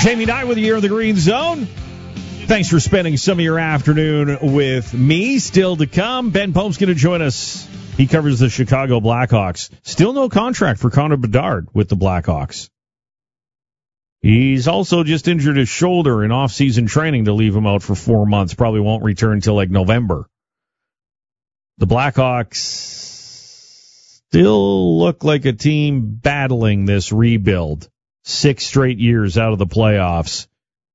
Jamie Knight with you here in the Green Zone. Thanks for spending some of your afternoon with me. Still to come, Ben Pope's going to join us. He covers the Chicago Blackhawks. Still no contract for Connor Bedard with the Blackhawks. He's also just injured his shoulder in off-season training to leave him out for 4 months. Probably won't return until like November. The Blackhawks still look like a team battling this rebuild. 6 straight years out of the playoffs.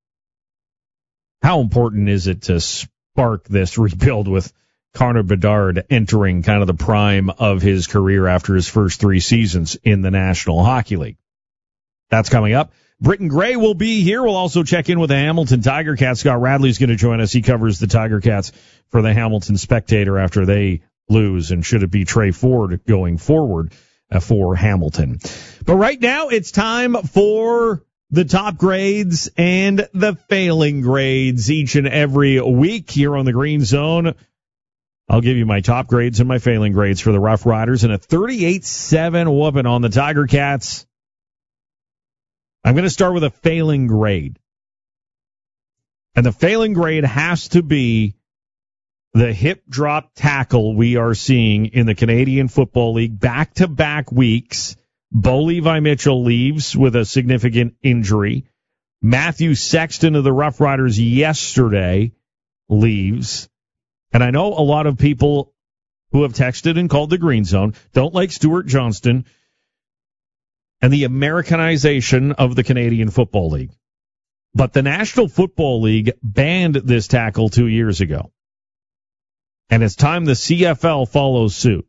How important is it to spark this rebuild with Connor Bedard entering kind of the prime of his career after his first 3 seasons in the National Hockey League? That's coming up. Britton Gray will be here. We'll also check in with the Hamilton Tiger Cats. Scott Radley's going to join us. He covers the Tiger Cats for the Hamilton Spectator after they lose, and should it be Trey Ford going forward for Hamilton. But right now, it's time for the top grades and the failing grades each and every week here on the Green Zone. I'll give you my top grades and my failing grades for the Rough Riders and a 38-7 whooping on the Tiger Cats. I'm going to start with a failing grade. And the failing grade has to be the hip drop tackle we are seeing in the Canadian Football League. Back-to-back weeks, Bo Levi Mitchell leaves with a significant injury. Matthew Sexton of the Rough Riders yesterday leaves. And I know a lot of people who have texted and called the Green Zone don't like Stuart Johnston and the Americanization of the Canadian Football League. But the National Football League banned this tackle 2 years ago. And it's time the CFL follows suit.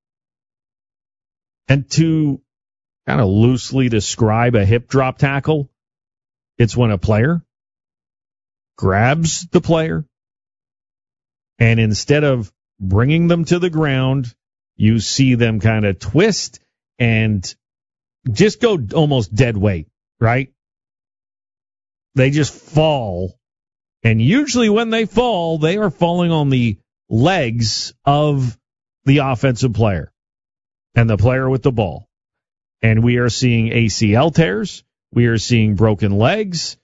And to kind of loosely describe a hip drop tackle, it's when a player grabs the player, and instead of bringing them to the ground, you see them kind of twist and just go almost dead weight, right? They just fall. And usually when they fall, they are falling on the legs of the offensive player and the player with the ball. And we are seeing ACL tears. We are seeing broken legs.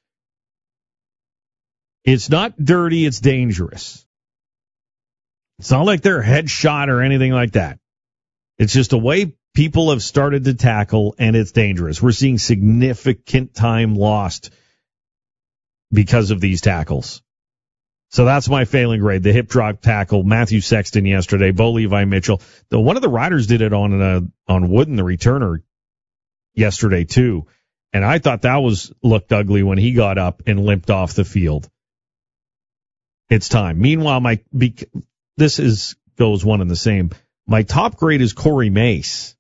It's not dirty. It's dangerous. It's not like they're headshot or anything like that. It's just a way people have started to tackle, and it's dangerous. We're seeing significant time lost because of these tackles. So that's my failing grade, the hip drop tackle. Matthew Sexton yesterday, Bo Levi Mitchell. One of the Riders did it on Wooden, the returner, yesterday too. And I thought that looked ugly when he got up and limped off the field. It's time. Meanwhile, goes one and the same. My top grade is Corey Mace.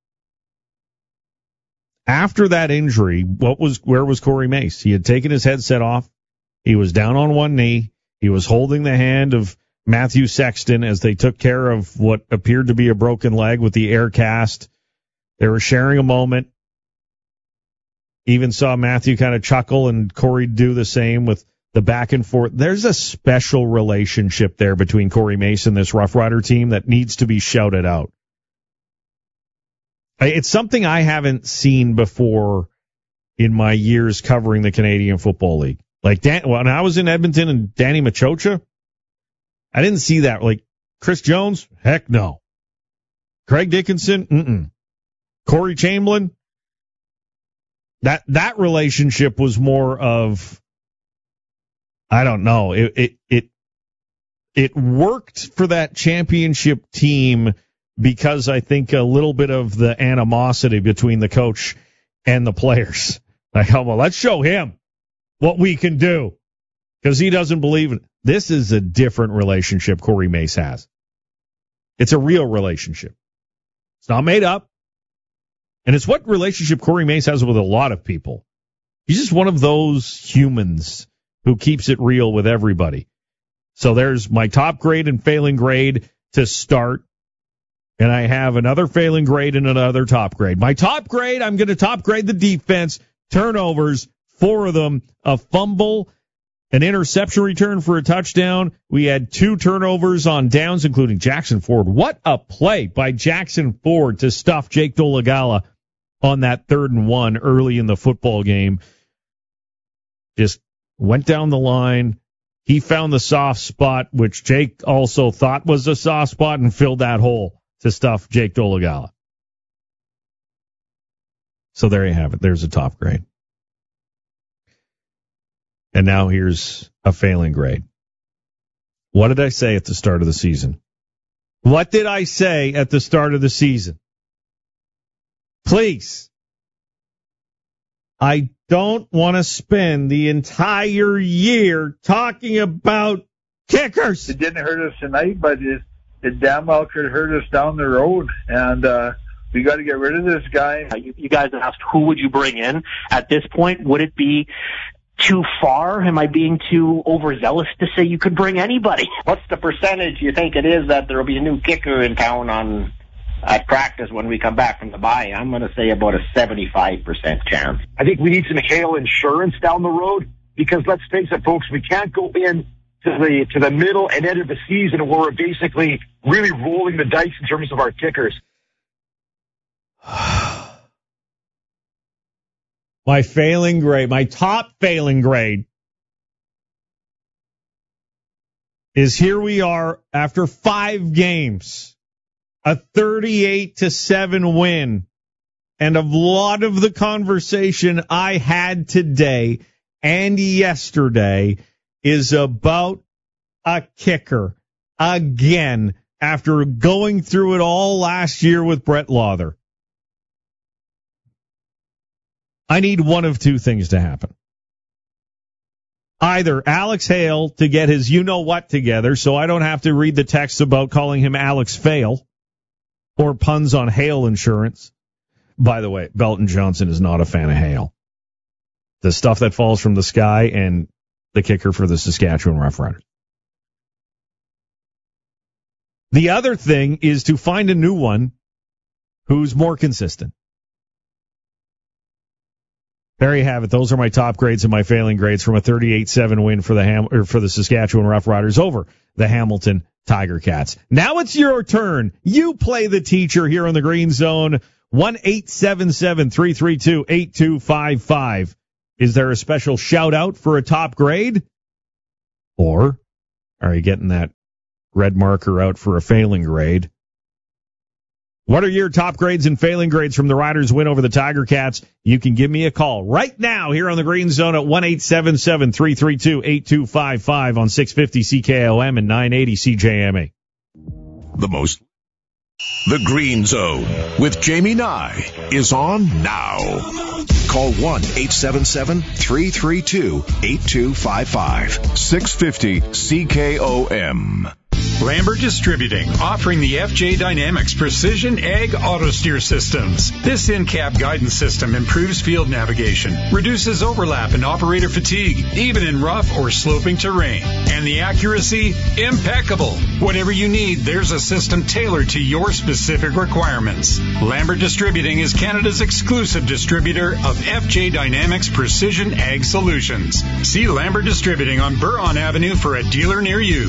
After that injury, where was Corey Mace? He had taken his headset off. He was down on one knee. He was holding the hand of Matthew Sexton as they took care of what appeared to be a broken leg with the air cast. They were sharing a moment. Even saw Matthew kind of chuckle and Corey do the same with the back and forth. There's a special relationship there between Corey Mace and this Rough Rider team that needs to be shouted out. It's something I haven't seen before in my years covering the Canadian Football League. Like when I was in Edmonton and Danny Machocha, I didn't see that. Like Chris Jones, heck no. Craig Dickinson, Corey Chamberlain, that relationship was more of, I don't know. It worked for that championship team because I think a little bit of the animosity between the coach and the players. Like, well, let's show him what we can do because he doesn't believe in it. This is a different relationship Corey Mace has. It's a real relationship. It's not made up. And it's what relationship Corey Mace has with a lot of people. He's just one of those humans who keeps it real with everybody. So there's my top grade and failing grade to start. And I have another failing grade and another top grade. My top grade, I'm going to top grade the defense. Turnovers, 4 of them, a fumble, an interception return for a touchdown. We had 2 turnovers on downs, including Jackson Ford. What a play by Jackson Ford to stuff Jake Dolegala on that 3rd and 1 early in the football game. Just went down the line. He found the soft spot, which Jake also thought was a soft spot, and filled that hole to stuff Jake Dolegala. So there you have it. There's a top grade. And now here's a failing grade. What did I say at the start of the season? What did I say at the start of the season? Please. I don't want to spend the entire year talking about kickers. It didn't hurt us tonight, but it damn well could hurt us down the road. And we got to get rid of this guy. You guys asked who would you bring in. At this point, would it be too far? Am I being too overzealous to say you could bring anybody? What's the percentage you think it is that there will be a new kicker in town at practice when we come back from the bye? I'm going to say about a 75% chance. I think we need some Hale insurance down the road, because let's face it, folks, we can't go in to the middle and end of the season where we're basically really rolling the dice in terms of our kickers. My failing grade, my top failing grade, is here we are after 5 games, a 38-7 win, and a lot of the conversation I had today and yesterday is about a kicker again after going through it all last year with Brett Lauther. I need one of two things to happen. Either Alex Hale to get his you-know-what together so I don't have to read the text about calling him Alex Fail or puns on Hale insurance. By the way, Belton Johnson is not a fan of Hale. The stuff that falls from the sky and the kicker for the Saskatchewan Roughriders. The other thing is to find a new one who's more consistent. There you have it. Those are my top grades and my failing grades from a 38-7 win for the Saskatchewan Roughriders over the Hamilton Tiger Cats. Now it's your turn. You play the teacher here on the Green Zone. 1-877-332-8255. Is there a special shout out for a top grade? Or are you getting that red marker out for a failing grade? What are your top grades and failing grades from the Riders' win over the Tiger Cats? You can give me a call right now here on the Green Zone at 1-877-332-8255 on 650 CKOM and 980 CJMA. The Green Zone with Jamie Nye is on now. Call 1-877-332-8255. 650 CKOM. Lambert Distributing, offering the FJ Dynamics Precision Ag Auto Steer Systems. This in-cab guidance system improves field navigation, reduces overlap and operator fatigue, even in rough or sloping terrain. And the accuracy, impeccable. Whatever you need, there's a system tailored to your specific requirements. Lambert Distributing is Canada's exclusive distributor of FJ Dynamics Precision Ag Solutions. See Lambert Distributing on Buron Avenue for a dealer near you.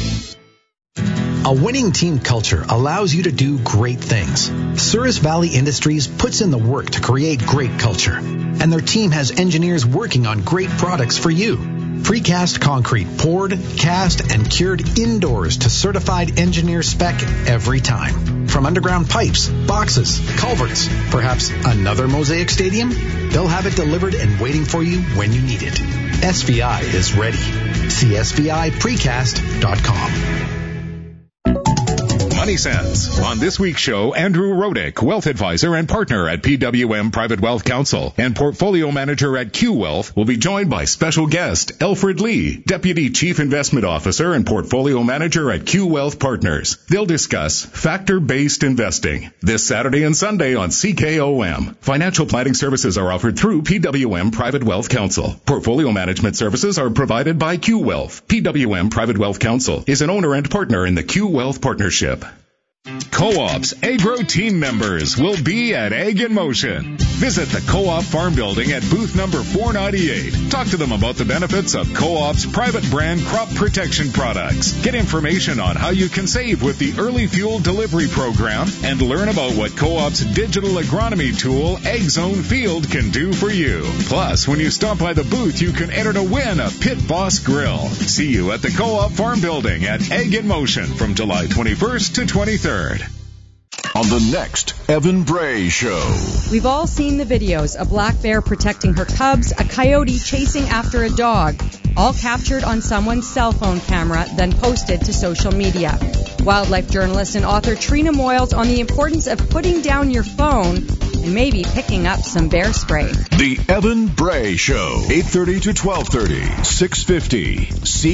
A winning team culture allows you to do great things. Souris Valley Industries puts in the work to create great culture, and their team has engineers working on great products for you. Precast concrete poured, cast, and cured indoors to certified engineer spec every time. From underground pipes, boxes, culverts, perhaps another Mosaic Stadium? They'll have it delivered and waiting for you when you need it. SVI is ready. See SVIPrecast.com. Money Sense. On this week's show, Andrew Rodick, wealth advisor and partner at PWM Private Wealth Counsel and portfolio manager at Q Wealth, will be joined by special guest Alfred Lee, deputy chief investment officer and portfolio manager at Q Wealth Partners. They'll discuss factor-based investing this Saturday and Sunday on CKOM. Financial planning services are offered through PWM Private Wealth Counsel. Portfolio management services are provided by Q Wealth. PWM Private Wealth Counsel is an owner and partner in the Q Wealth Partnership. Co-op's agro team members will be at Ag in Motion. Visit the Co-op Farm Building at booth number 498. Talk to them about the benefits of Co-op's private brand crop protection products. Get information on how you can save with the Early Fuel Delivery Program and learn about what Co-op's digital agronomy tool, AgZone Field, can do for you. Plus, when you stop by the booth, you can enter to win a Pit Boss Grill. See you at the Co-op Farm Building at Ag in Motion from July 21st to 23rd. On the next Evan Bray Show. We've all seen the videos, a black bear protecting her cubs, a coyote chasing after a dog, all captured on someone's cell phone camera, then posted to social media. Wildlife journalist and author Trina Moyles on the importance of putting down your phone and maybe picking up some bear spray. The Evan Bray Show, 8:30 to 12:30, 650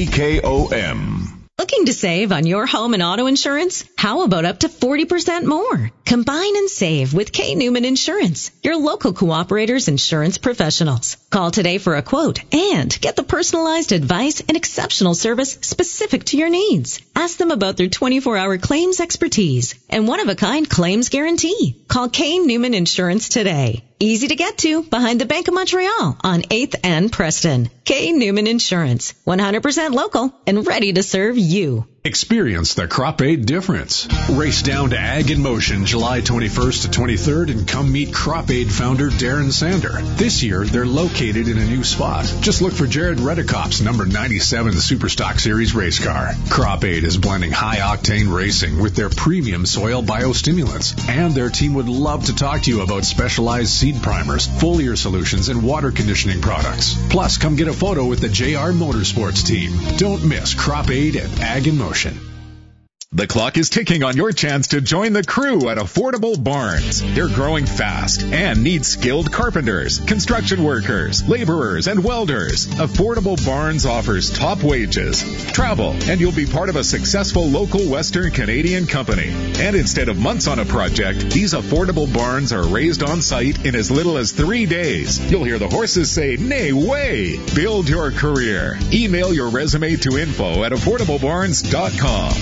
CKOM. Looking to save on your home and auto insurance? How about up to 40% more? Combine and save with K. Newman Insurance, your local Cooperator's insurance professionals. Call today for a quote and get the personalized advice and exceptional service specific to your needs. Ask them about their 24-hour claims expertise and one-of-a-kind claims guarantee. Call K. Newman Insurance today. Easy to get to behind the Bank of Montreal on 8th and Preston. K. Newman Insurance, 100% local and ready to serve you. Experience the Crop Aid difference. Race down to Ag in Motion July 21st to 23rd and come meet Crop Aid founder Darren Sander. This year, they're located in a new spot. Just look for Jared Redekop's number 97 Superstock Series race car. Crop Aid is blending high-octane racing with their premium soil biostimulants. And their team would love to talk to you about specialized seed primers, foliar solutions, and water conditioning products. Plus, come get a photo with the JR Motorsports team. Don't miss Crop Aid at Ag in Motion. The clock is ticking on your chance to join the crew at Affordable Barns. They're growing fast and need skilled carpenters, construction workers, laborers, and welders. Affordable Barns offers top wages, travel, and you'll be part of a successful local Western Canadian company. And instead of months on a project, these Affordable Barns are raised on site in as little as 3 days. You'll hear the horses say, "Nay, way!" Build your career. Email your resume to info@affordablebarns.com.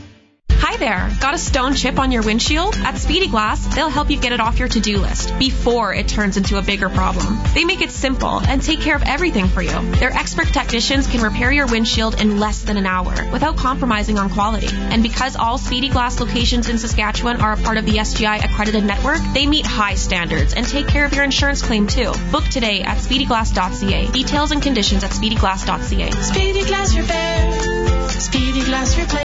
Hi there. Got a stone chip on your windshield? At Speedy Glass, they'll help you get it off your to-do list before it turns into a bigger problem. They make it simple and take care of everything for you. Their expert technicians can repair your windshield in less than an hour without compromising on quality. And because all Speedy Glass locations in Saskatchewan are a part of the SGI accredited network, they meet high standards and take care of your insurance claim too. Book today at speedyglass.ca. Details and conditions at speedyglass.ca. Speedy Glass Repair. Speedy Glass Replace.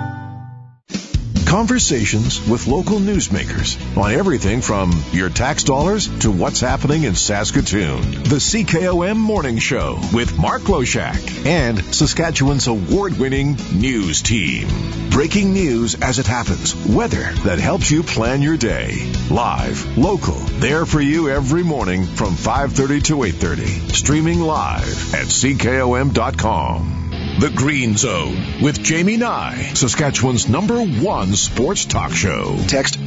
Conversations with local newsmakers on everything from your tax dollars to what's happening in Saskatoon. The CKOM Morning Show with Mark Loshak and Saskatchewan's award-winning news team. Breaking news as it happens. Weather that helps you plan your day. Live, local, there for you every morning from 5:30 to 8:30. Streaming live at CKOM.com. The Green Zone with Jamie Nye, Saskatchewan's #1 sports talk show. Text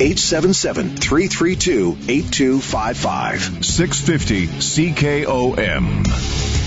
877-332-8255. 650 CKOM.